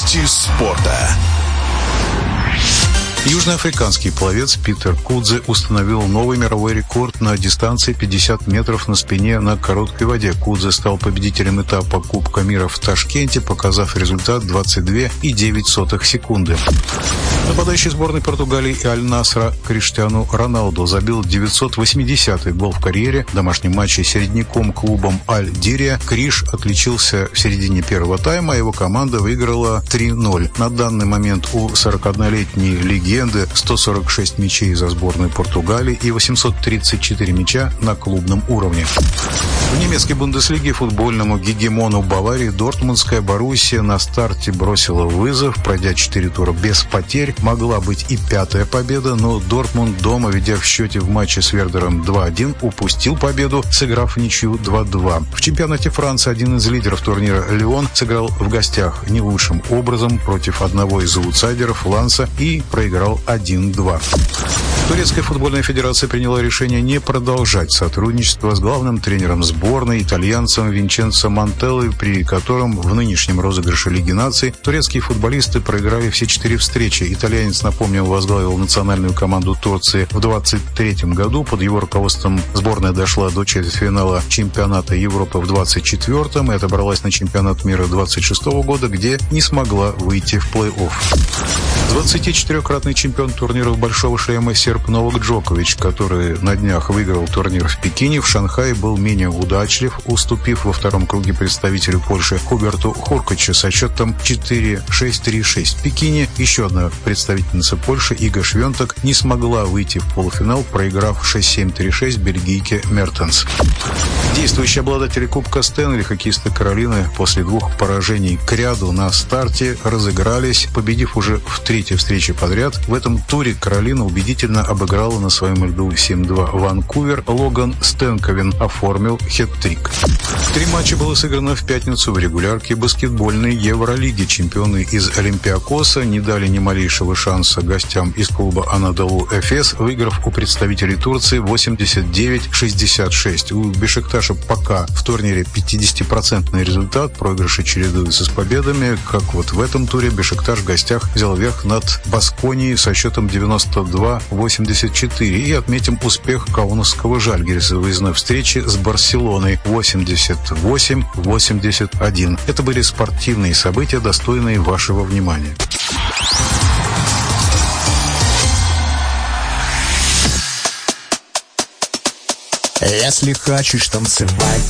Новости спорта. Южноафриканский пловец Питер Кудзе установил новый мировой рекорд на дистанции 50 метров на спине на короткой воде. Кудзе стал победителем этапа Кубка мира в Ташкенте, показав результат 22,9 секунды. Нападающий сборной Португалии и Аль-Насра Криштиану Роналду забил 980-й гол в карьере. В домашнем матче с середняком клубом Аль-Дирия Криш отличился в середине первого тайма, а его команда выиграла 3-0. На данный момент у 41-летней легенды 146 мячей за сборную Португалии и 834 мяча на клубном уровне. В немецкой Бундеслиге футбольному гегемону Баварии дортмундская Боруссия на старте бросила вызов, пройдя 4 тура без потерь. Могла быть и пятая победа, но Дортмунд дома, ведя в счете в матче с Вердером 2-1, упустил победу, сыграв в ничью 2-2. В чемпионате Франции один из лидеров турнира Лион сыграл в гостях не лучшим образом против одного из аутсайдеров Ланса и проиграл 1-2. Турецкая футбольная федерация приняла решение не продолжать сотрудничество с главным тренером сборной, итальянцем Винченцо Монтелло, при котором в нынешнем розыгрыше Лиги наций турецкие футболисты проиграли все 4 встречи. Итальянец, напомним, возглавил национальную команду Турции в 23 году. Под его руководством сборная дошла до четвертьфинала чемпионата Европы в 24-м и отобралась на чемпионат мира 26-го года, где не смогла выйти в плей-офф. 24-кратный чемпион турниров «Большого шлема» серб Новак Джокович, который на днях выиграл турнир в Пекине, в Шанхае был менее удачлив, уступив во втором круге представителю Польши Хуберту Хуркачу со счетом 4-6-3-6. В Пекине еще одна представительница Польши Ига Швентек не смогла выйти в полуфинал, проиграв 6-7-3-6 бельгийке Мертенс. Действующие обладатели Кубка Стэнли, хоккеисты Каролины, после 2 поражений к ряду на старте разыгрались, победив уже в 3-й встрече подряд. В этом туре Каролина убедительно обыграла на своем льду 7-2 Ванкувер. Логан Стенковин оформил хет-трик. 3 матча было сыграно в пятницу в регулярке баскетбольной Евролиги. Чемпионы из Олимпиакоса не дали ни малейшего шанса гостям из клуба Анадолу Эфес, выиграв у представителей Турции 89-66. У Бешикташа пока в турнире 50% результат, проигрыши чередуются с победами. Как вот в этом туре Бешикташ в гостях взял верх над Басконией со счетом 92-84. И отметим успех каунасского Жальгириса в выездной встрече с Барселоной 88-81. Это были спортивные события, достойные вашего внимания. Если хочешь танцевать,